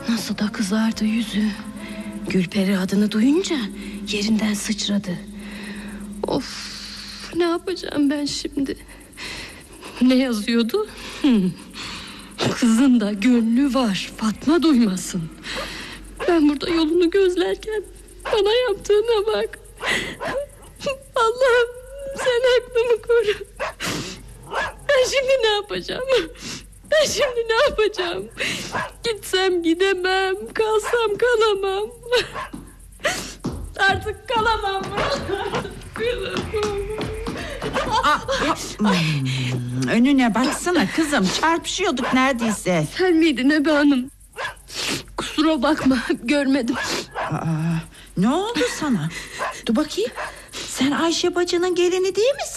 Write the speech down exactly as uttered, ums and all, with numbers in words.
Nasıl da kızardı yüzü. Gülperi adını duyunca yerinden sıçradı. Of, ne yapacağım ben şimdi? Ne yazıyordu? Hmm. Kızın da gönlü var, Fatma duymasın. Ben burada yolunu gözlerken bana yaptığına bak. Allah'ım, sen aklımı koru. Ben şimdi ne yapacağım? Ben şimdi ne yapacağım? Gitsem gidemem, kalsam kalamam. Artık kalamam. Aa, hmm, önüne baksana kızım, çarpışıyorduk neredeyse. Sen miydin Ebe Hanım? Kusura bakma, görmedim. Aa, ne oldu sana? Dur bakayım. Sen Ayşe bacının gelini değil misin?